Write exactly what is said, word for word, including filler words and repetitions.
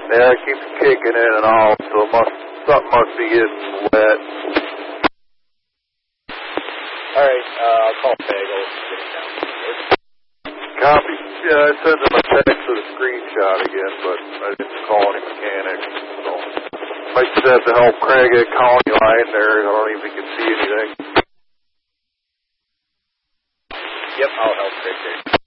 Yeah, it keeps kicking in and off, so it must, something must be getting wet. Alright, uh, I'll call Bagel and get it down. Copy. Yeah, I sent him a text with a screenshot again, but I didn't call any mechanics, so. Might just have to help Craig at Colony Line there. I don't even think he can see anything. Yep, I'll help Craig there.